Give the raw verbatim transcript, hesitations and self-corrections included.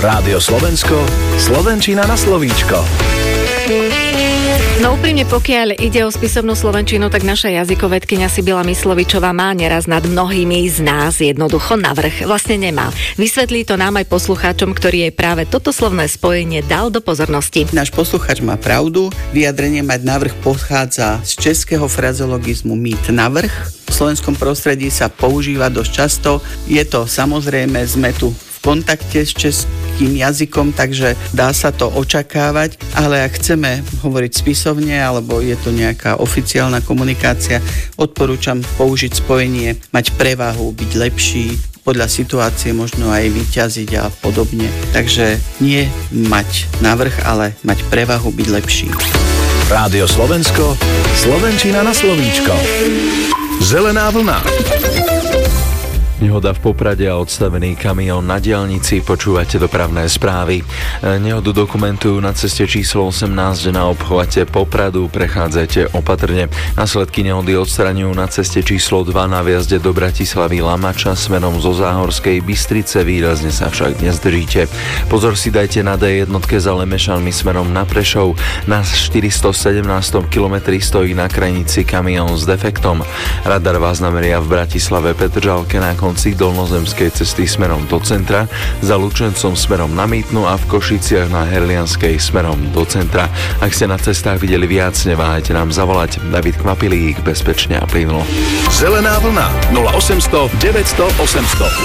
Rádio Slovensko, slovenčina na slovíčko. No úprimne, pokiaľ ide o spisovnú slovenčinu, tak naša jazykovedkyňa Sibila Myslovičová má neraz nad mnohými z nás jednoducho navrch. Vlastne nemá. Vysvetlí to nám aj poslucháčom, ktorý jej práve toto slovné spojenie dal do pozornosti. Náš poslucháč má pravdu. Vyjadrenie mať navrch pochádza z českého frazeologizmu mít navrch. V slovenskom prostredí sa používa dosť často. Je to samozrejme, sme tu v kontakte s českým jazykom, takže dá sa to očakávať, ale ak chceme hovoriť spisovne, alebo je to nejaká oficiálna komunikácia, odporúčam použiť spojenie mať prevahu, byť lepší, podľa situácie možno aj vyťaziť a podobne. Takže nie mať navrch, ale mať prevahu, byť lepší. Rádio Slovensko, slovenčina na slovíčko. Zelená vlna. Nehoda v Poprade a odstavený kamión na diaľnici, počúvate dopravné správy. Nehodu dokumentujú na ceste číslo osemnásť na obchvate Popradu, prechádzajte opatrne. Následky nehody odstraňujú na ceste číslo dva na viazde do Bratislavy Lamača smerom zo Záhorskej Bystrice, výrazne sa však nezdržíte. Pozor si dajte na dé jedna za Lemešanmi smerom na Prešov. Na štyristosedemnástom kilometri stojí na krajnici kamión s defektom. Radar vás nameria v Bratislave Petržalke na konci dolnozemskej cesty smerom do centra, za Lučencom smerom na Mýtnu a v Košiciach na Herlianskej smerom do centra. Ak ste na cestách videli viac, neváhajte nám zavolať. David Kvapilík, bezpečne a plynulo. Zelená vlna nula osemsto deväťsto osemsto.